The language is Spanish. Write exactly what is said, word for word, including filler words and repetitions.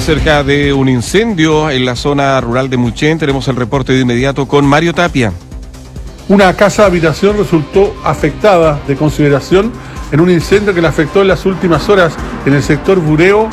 Acerca de un incendio en la zona rural de Muchén, tenemos el reporte de inmediato con Mario Tapia. Una casa de habitación resultó afectada de consideración en un incendio que le afectó en las últimas horas en el sector Bureo,